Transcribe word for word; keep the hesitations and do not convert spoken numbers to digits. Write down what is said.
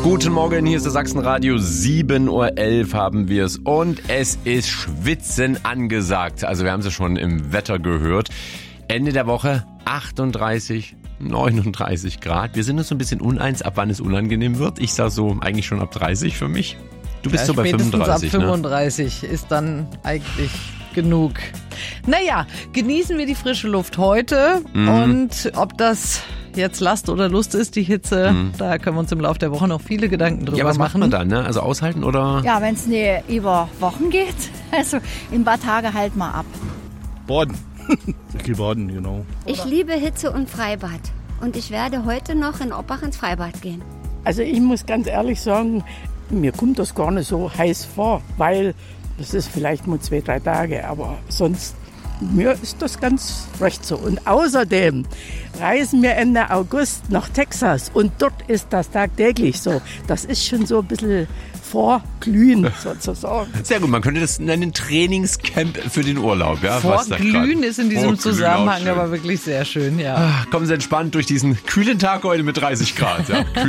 Guten Morgen, hier ist das Sachsenradio. sieben Uhr elf haben wir es und es ist Schwitzen angesagt. Also wir haben es ja schon im Wetter gehört. Ende der Woche achtunddreißig, neununddreißig Grad. Wir sind uns so ein bisschen uneins, ab wann es unangenehm wird. Ich sag so eigentlich schon ab dreißig für mich. Du bist ja, so bei fünfunddreißig, ab fünfunddreißig ne? Ist dann eigentlich genug. Naja, genießen wir die frische Luft heute mhm. und ob das jetzt Last oder Lust ist, die Hitze, mhm. da können wir uns im Laufe der Woche noch viele Gedanken drüber machen. Ja, was machen. macht man dann, ne? Also aushalten oder? Ja, wenn es ne, über Wochen geht, also in ein paar Tage halt mal ab. Baden. Ich gehe baden, genau. Ich liebe Hitze und Freibad und ich werde heute noch in Oppach ins Freibad gehen. Also ich muss ganz ehrlich sagen, mir kommt das gar nicht so heiß vor, weil das ist vielleicht nur zwei, drei Tage, aber sonst, mir ist das ganz recht so. Und außerdem reisen wir Ende August nach Texas und dort ist das tagtäglich so. Das ist schon so ein bisschen Vorglühen sozusagen. Sehr gut, man könnte das nennen Trainingscamp für den Urlaub. Ja, Vorglühen ist in diesem Zusammenhang aber wirklich sehr schön. Ja. Ach, kommen Sie entspannt durch diesen kühlen Tag heute mit dreißig Grad. Ja.